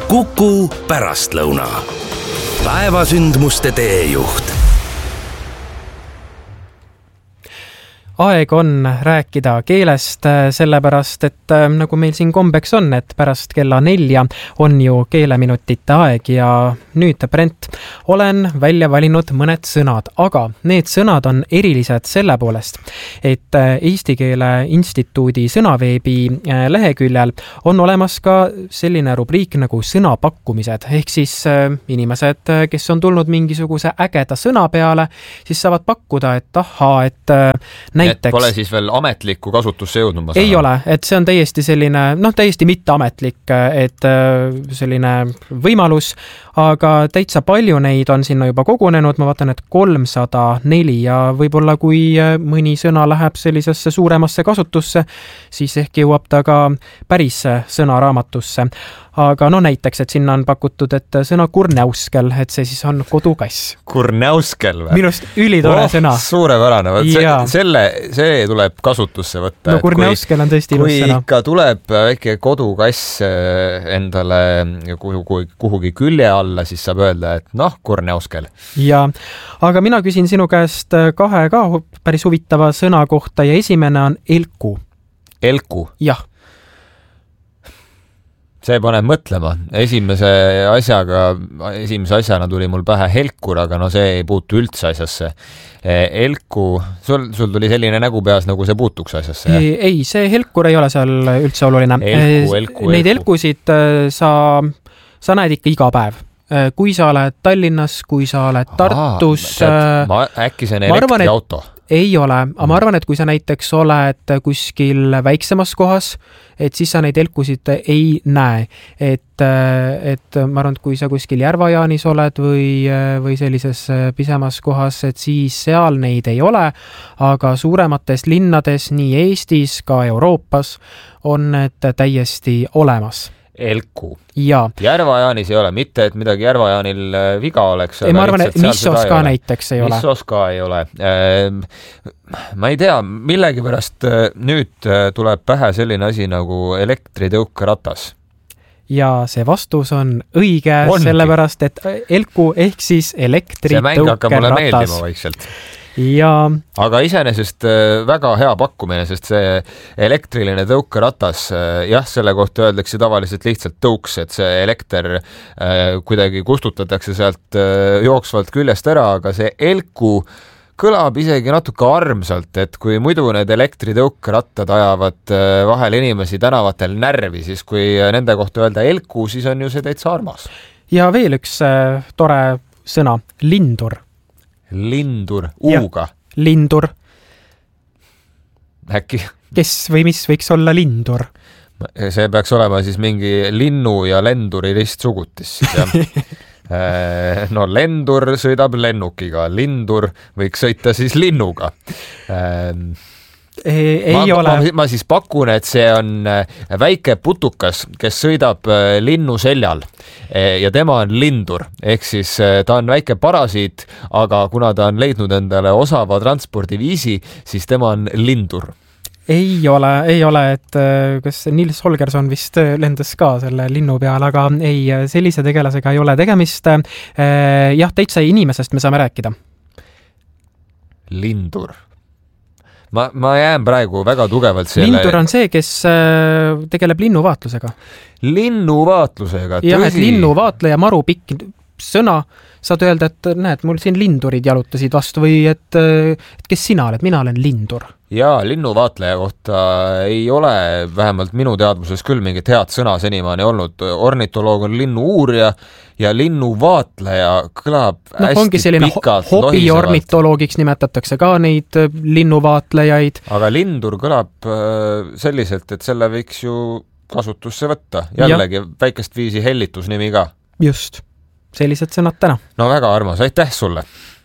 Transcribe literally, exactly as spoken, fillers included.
Kuku pärastlõuna. Päevasündmuste teejuht. Aeg on rääkida keelest, sellepärast, et nagu meil siin kombeks on, et pärast kella nelja on ju keeleminutite aeg ja nüüd, Brent, olen välja valinud mõned sõnad, aga need sõnad on erilised selle poolest, et Eesti Keele Instituudi sõnaveebi leheküljel on olemas ka selline rubriik nagu sõnapakkumised, ehk siis inimesed, kes on tulnud mingisuguse ägeda sõna peale, siis saavad pakkuda, et ahaa, et näiteks et pole siis veel ametlikku kasutusse jõudnud? Ei ole, et see on täiesti selline, noh, täiesti mitteametlik, et selline võimalus, aga täitsa palju neid on sinna juba kogunenud, ma vaatan, et kolmsada neli ja võib-olla kui mõni sõna läheb sellisesse suuremasse kasutusse, siis ehk jõuab ta ka päris sõnaraamatusse. Aga no näiteks, et sinna on pakutud, et sõna kurnäuskel, et see siis on kodukass. Kurnäuskel või? Minust ülitore oh, sõna. Suurepärane. See, selle, see tuleb kasutusse võtta. No kurnäuskel on tõesti ilus kui sõna. Kui ikka tuleb väike kodukass endale kuhugi, kuhugi külje alla, siis saab öelda, et noh, kurnäuskel. Ja, aga mina küsin sinu käest kahe ka päris huvitava sõna kohta ja esimene on elku. Elku? Jah. See paneb mõtlema. Esimese asjaga, esimese asjana tuli mul pähe helkur, aga no see ei puutu üldse asjasse. Elku, sul, sul tuli selline nägu peas, nagu see puutuks asjasse? Ei, ei, see helkur ei ole seal üldse oluline. Elku, elku, Neid elku. elkusid sa, sa näed ikka iga päev. Kui sa oled Tallinnas, kui sa oled Tartus. Aa, ma, äkki see on elektriauto? Ei ole, aga ma arvan, et kui sa näiteks oled kuskil väiksemas kohas, et siis sa neid elkusid ei näe. Et, et ma arvan, et kui sa kuskil Järvajaanis oled või, või sellises pisemas kohas, et siis seal neid ei ole, aga suuremates linnades nii Eestis ka Euroopas on need täiesti olemas. Elku. Ja. Järvajaanis ei ole, mitte et midagi Järvajaanil viga oleks. Ei, ma arvan, et Missos ka näiteks ei ole. Missos ka ei ole. Ma ei tea, millegi pärast nüüd tuleb pähe selline asi nagu elektritõukeratas. Ja see vastus on õige, Ongi. Sellepärast, et elku ehk siis elektritõukeratas. See mäng hakkab mulle meeldima vaikselt. Ja... aga iseenesest väga hea pakkumine, sest see elektriline tõukeratas, jah, selle kohta öeldakse tavaliselt lihtsalt tõuks, et see elekter kuidagi kustutatakse sealt jooksvalt küljest ära, aga see elku kõlab isegi natuke armsalt, et kui muidu need elektritõukerattad ajavad vahel inimesi tänavatel närvi, siis kui nende kohta öelda elku, siis on ju see täitsa armas. Ja veel üks tore sõna, lindur. Lindur, uuga. Ja, lindur. Äkki? Kes või mis võiks olla lindur? See peaks olema siis mingi linnu ja lenduri ristsugutis. No lendur sõidab lennukiga, lindur võiks sõita siis linnuga. Ei, ei ma, ole. Ma, ma siis pakun, et see on väike putukas, kes sõidab linnu seljal ja tema on lindur, ehk siis ta on väike parasiit, aga kuna ta on leidnud endale osava transpordiviisi, siis tema on lindur. Ei ole, ei ole, et kas Nils Holgersson vist lendas ka selle linnu peal, aga ei, sellise tegelasega ei ole tegemist. Jah, täitsa inimesest me saame rääkida. Lindur. Ma, ma jään praegu väga tugevalt selle... Lindur on see, kes tegeleb linnuvaatlusega. Linnuvaatlusega, tõsi. Jah, et linnuvaatleja maru pikk sõna, saad öelda, et näed, mul siin lindurid jalutasid vastu või et, et kes sina oled, mina olen lindur. Jaa, linnuvaatleja kohta ei ole vähemalt minu teadvuses küll mingit head sõna senimaani olnud. Ornitoloog on linnu-uurija ja linnuvaatleja kõlab no, hästi pikalt ho hobiornitoloogiks nimetatakse ka neid linnuvaatlejaid. Aga lindur kõlab selliselt, et selle võiks ju kasutusse võtta. Jällegi ja. Väikest viisi hellitusnimi ka. Just. Sellised sõnad täna. No väga armas, aitäh sulle!